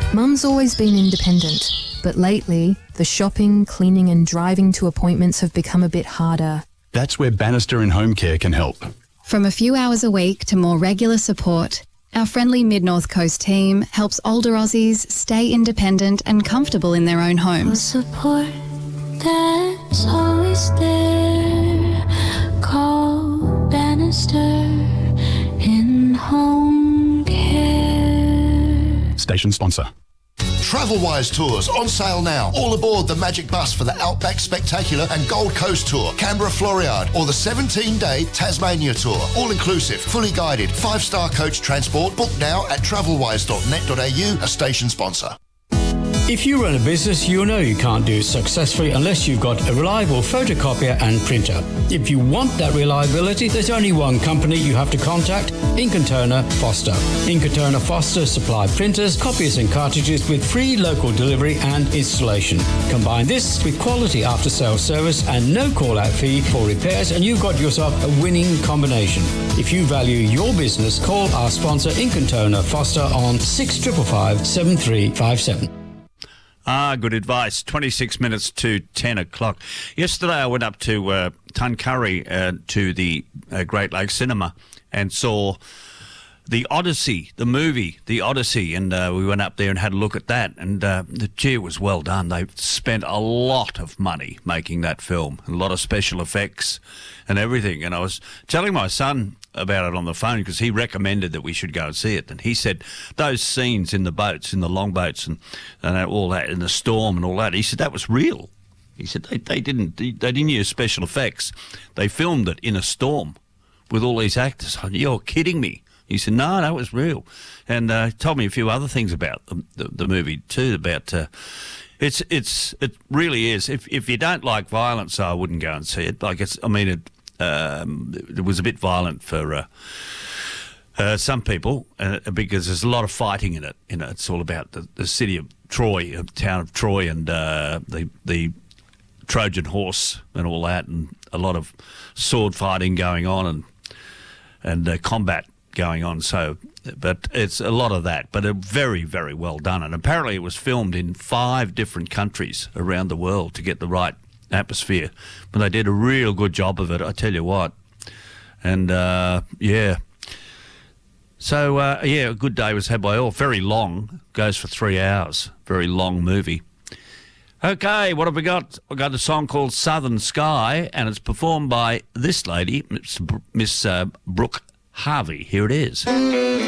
Mum's always been independent, but lately, the shopping, cleaning and driving to appointments have become a bit harder. That's where Bannister in Home Care can help. From a few hours a week to more regular support, our friendly Mid-North Coast team helps older Aussies stay independent and comfortable in their own homes. Support that's always there. Call Bannister in Home Care. Station sponsor. Travelwise Tours on sale now. All aboard the Magic Bus for the Outback Spectacular and Gold Coast Tour, Canberra Floriade, or the 17-day Tasmania Tour. All inclusive, fully guided, 5-star coach transport. Book now at travelwise.net.au, a station sponsor. If you run a business, you'll know you can't do it successfully unless you've got a reliable photocopier and printer. If you want that reliability, there's only one company you have to contact, Ink & Turner Foster. Ink & Turner Foster supply printers, copiers and cartridges with free local delivery and installation. Combine this with quality after-sales service and no call-out fee for repairs and you've got yourself a winning combination. If you value your business, call our sponsor Ink & Turner Foster on 6555 7357. Good advice. 26 minutes to 10 o'clock. Yesterday I went up to Tuncurry to the Great Lakes Cinema and saw the Odyssey, the movie, The Odyssey, and we went up there and had a look at that, and the cheer was well done. They spent a lot of money making that film, a lot of special effects and everything, and I was telling my son about it on the phone because he recommended that we should go and see it, and he said those scenes in the boats, in the longboats and all that, in the storm and all that, he said that was real. He said they didn't use special effects. They filmed it in a storm with all these actors. You're kidding me. He said, no, that was real. And he told me a few other things about the movie too, about it really is. If you don't like violence, I wouldn't go and see it. It was a bit violent for some people because there's a lot of fighting in it. You know, it's all about the city of Troy, town of Troy, and the Trojan horse and all that, and a lot of sword fighting going on and combat going on. So, but it's a lot of that, but very, very well done. And apparently it was filmed in 5 different countries around the world to get the right atmosphere. But they did a real good job of it, I tell you what. And yeah. So yeah, a good day was had by all. Very long, goes for 3 hours. Very long movie. Okay, what have we got? We've got a song called Southern Sky, and it's performed by this lady, Miss Brooke Harvey. Here it is.